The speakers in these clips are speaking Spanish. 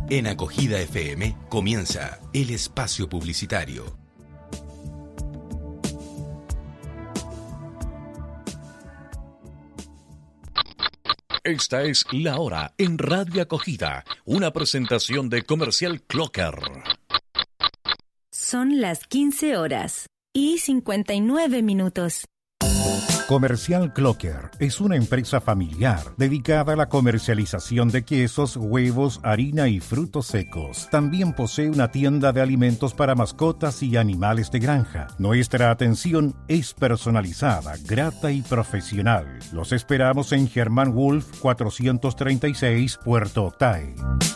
En Acogida FM comienza el espacio publicitario. Esta es La Hora en Radio Acogida, una presentación de Comercial Clocker. Son las 15 horas y 59 minutos. Comercial Clocker es una empresa familiar dedicada a la comercialización de quesos, huevos, harina y frutos secos. También posee una tienda de alimentos para mascotas y animales de granja. Nuestra atención es personalizada, grata y profesional. Los esperamos en Germán Wolf 436, Puerto Octay.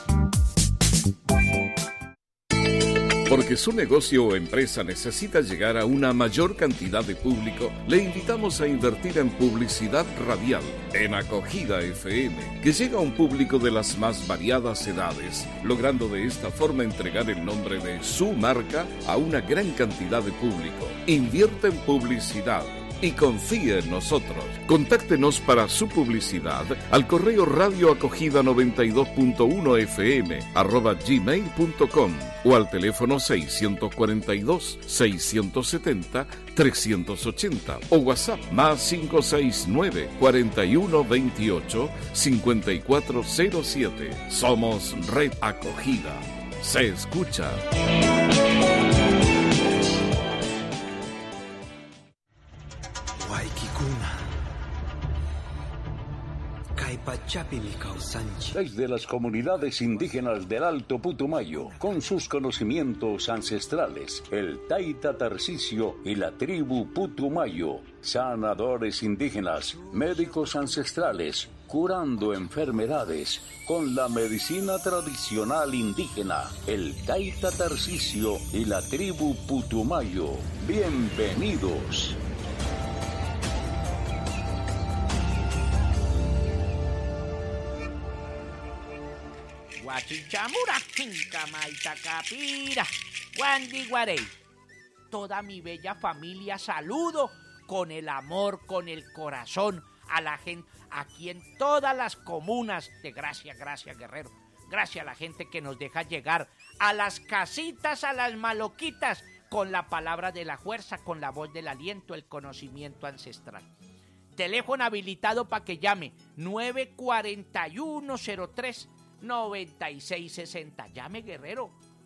Porque su negocio o empresa necesita llegar a una mayor cantidad de público, le invitamos a invertir en publicidad radial en Acogida FM, que llega a un público de las más variadas edades, logrando de esta forma entregar el nombre de su marca a una gran cantidad de público. Invierte en publicidad y confíe en nosotros. Contáctenos para su publicidad al correo radioacogida92.1fm@gmail.com o al teléfono 642-670-380 o WhatsApp más 569 41 28 5407. Somos Red Acogida. Se escucha. Desde las comunidades indígenas del Alto Putumayo, con sus conocimientos ancestrales, el Taita Tarcisio y la tribu Putumayo, sanadores indígenas, médicos ancestrales, curando enfermedades con la medicina tradicional indígena, el Taita Tarcisio y la tribu Putumayo. Bienvenidos. Guachichamura, Maitacapira, Guandiguarey. Toda mi bella familia saludo con el amor, con el corazón a la gente aquí en todas las comunas de Gracia Guerrero. Gracias a la gente que nos deja llegar a las casitas, a las maloquitas, con la palabra de la fuerza, con la voz del aliento, el conocimiento ancestral. Teléfono habilitado para que llame 941-03-9660. Llame, Guerrero.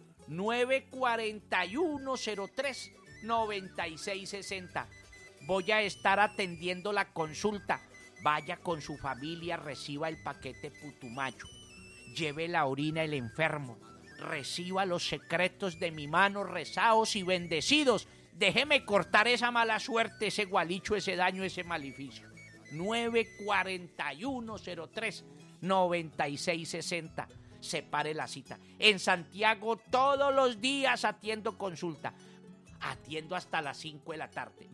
941-03-9660. Voy a estar atendiendo la consulta. Vaya con su familia, reciba el paquete Putumayo. Lleve la orina el enfermo. Reciba los secretos de mi mano rezados y bendecidos. Déjeme cortar esa mala suerte, ese gualicho, ese daño, ese maleficio. 941-03-9660. Separe la cita. En Santiago todos los días atiendo consulta. Atiendo hasta las 5 de la tarde.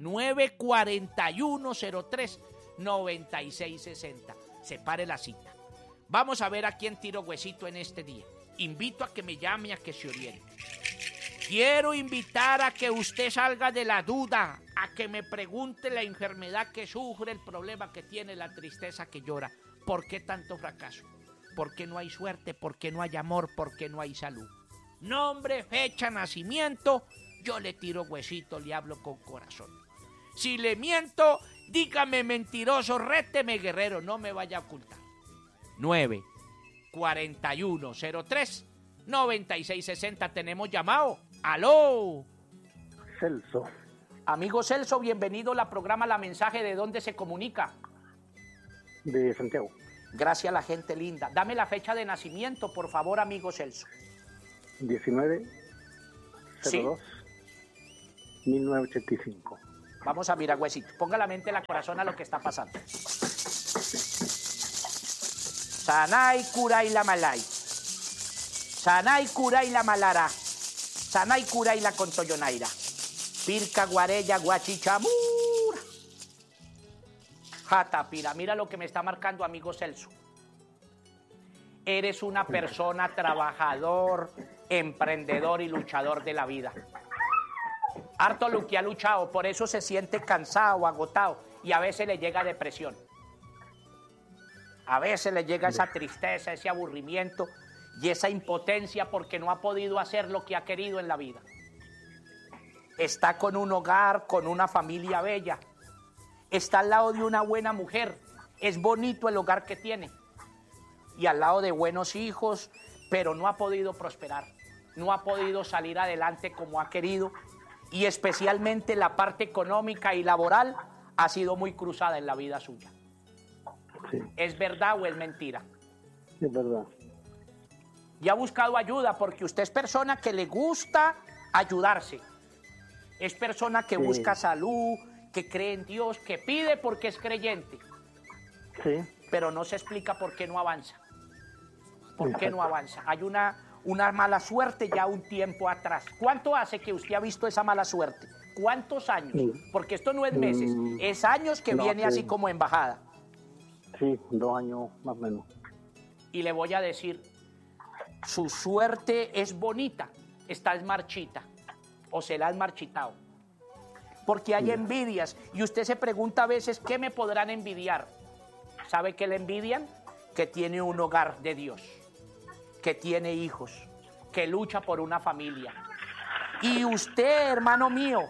941-03-9660. Separe la cita. Vamos a ver a quién tiro huesito en este día. Invito a que me llame, a que se oriente. Quiero invitar a que usted salga de la duda, a que me pregunte la enfermedad que sufre, el problema que tiene, la tristeza que llora. ¿Por qué tanto fracaso? ¿Por qué no hay suerte? ¿Por qué no hay amor? ¿Por qué no hay salud? Nombre, fecha, nacimiento, yo le tiro huesito, le hablo con corazón. Si le miento, dígame mentiroso, réteme, guerrero, no me vaya a ocultar. 941-03-9660. Tenemos llamado. ¡Aló! Celso. Amigo Celso, bienvenido al programa La Mensaje. ¿De dónde se comunica? De Santiago. Gracias a la gente linda. Dame la fecha de nacimiento, por favor, amigo Celso. 19/02/1985. Vamos a mirar, huesito. Ponga la mente en la corazón a lo que está pasando. Sanay Kuray la Malay. Sanay Kuray la Malara. Sanay Kuray la Contoyonaira. Pirca Guarella Guachichamura. Jatapira, mira lo que me está marcando, amigo Celso. Eres una persona trabajador, emprendedor y luchador de la vida. Harto lo que ha luchado, por eso se siente cansado, agotado y a veces le llega depresión. A veces le llega esa tristeza, ese aburrimiento y esa impotencia porque no ha podido hacer lo que ha querido en la vida. Está con un hogar, con una familia bella, está al lado de una buena mujer, es bonito el hogar que tiene, y al lado de buenos hijos, pero no ha podido prosperar, no ha podido salir adelante como ha querido, y especialmente la parte económica y laboral ha sido muy cruzada en la vida suya. Sí. ¿Es verdad o es mentira? Es verdad. Y ha buscado ayuda porque usted es persona que le gusta ayudarse. Es persona que busca salud, que cree en Dios, que pide porque es creyente. Sí. Pero no se explica por qué no avanza. ¿Por qué no avanza? Hay una mala suerte ya un tiempo atrás. ¿Cuánto hace que usted ha visto esa mala suerte? ¿Cuántos años? Porque esto no es meses, es años que viene así como en bajada. Sí, 2 años más o menos. Y le voy a decir, su suerte es bonita, está marchita, o se la has marchitado. Porque hay envidias, y usted se pregunta a veces, ¿qué me podrán envidiar? ¿Sabe qué le envidian? Que tiene un hogar de Dios, que tiene hijos, que lucha por una familia. Y usted, hermano mío,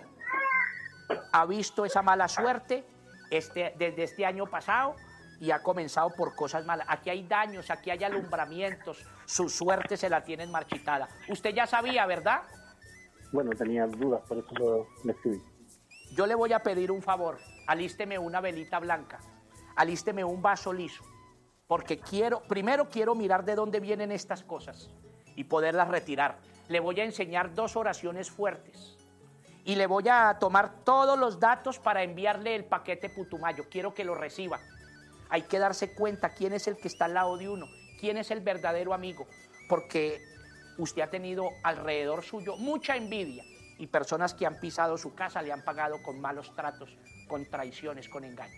ha visto esa mala suerte desde este año pasado y ha comenzado por cosas malas. Aquí hay daños, aquí hay alumbramientos, su suerte se la tienen marchitada. Usted ya sabía, ¿verdad? Bueno, tenía dudas, por eso le escribí. Yo le voy a pedir un favor, alísteme una velita blanca, alísteme un vaso liso, porque primero quiero mirar de dónde vienen estas cosas y poderlas retirar. Le voy a enseñar 2 oraciones fuertes y le voy a tomar todos los datos para enviarle el paquete Putumayo. Quiero que lo reciba. Hay que darse cuenta quién es el que está al lado de uno, quién es el verdadero amigo, porque usted ha tenido alrededor suyo mucha envidia y personas que han pisado su casa le han pagado con malos tratos, con traiciones, con engaños.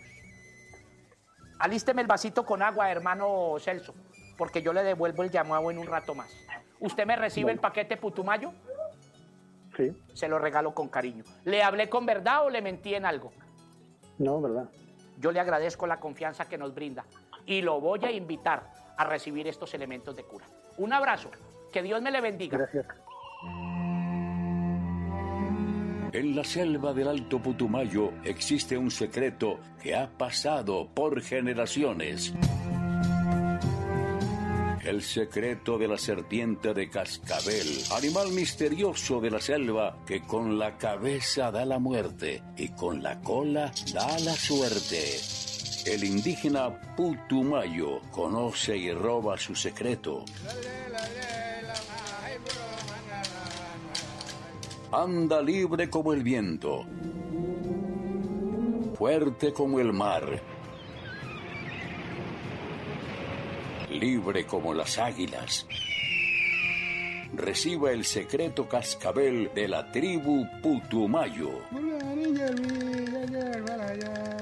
Alísteme el vasito con agua, hermano Celso, porque yo le devuelvo el llamado en un rato más. ¿Usted me recibe el paquete Putumayo? Sí. Se lo regalo con cariño. ¿Le hablé con verdad o le mentí en algo? No, verdad. Yo le agradezco la confianza que nos brinda y lo voy a invitar a recibir estos elementos de cura. Un abrazo, que Dios me le bendiga. Gracias. En la selva del Alto Putumayo existe un secreto que ha pasado por generaciones. El secreto de la serpiente de cascabel, animal misterioso de la selva que con la cabeza da la muerte y con la cola da la suerte. El indígena Putumayo conoce y roba su secreto. Anda libre como el viento, fuerte como el mar, libre como las águilas. Reciba el secreto cascabel de la tribu Putumayo.